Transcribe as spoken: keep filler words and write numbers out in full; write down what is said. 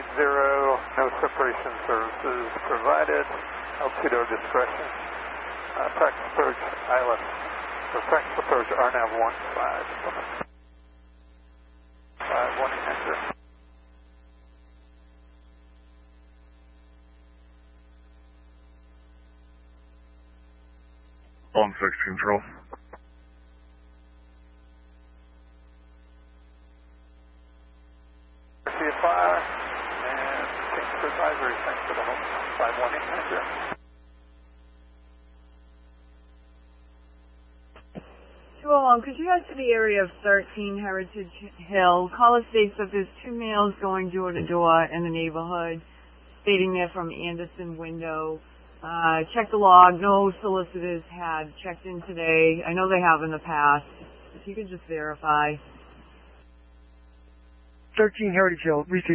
eight zero, no separation services provided, Altido discretion. Uh, practice approach I L S, or practice approach R N A V one five. five one enter. On six control. C F I and change to advisory, thanks for the home. five one eight enter. two oh one, could you go to the area of thirteen Heritage Hill? Caller states that there's two males going door to door in the neighborhood, stating they're from Anderson Window. Uh, check the log. No solicitors had checked in today. I know they have in the past. If you could just verify. thirteen Heritage Hill, receive.